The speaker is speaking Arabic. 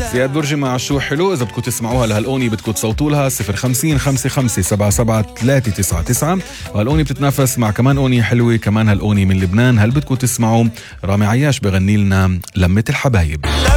زياد برجي مع شو حلو. إذا بدكم تسمعوها لهالأغنية بدكم تصوتوا لها 050 55 77 399. وهالأغنية بتتنافس مع كمان أغنية حلوة كمان هالأغنية من لبنان. هل بدكم تسمعوا رامي عياش بغني لنا لمة الحبايب؟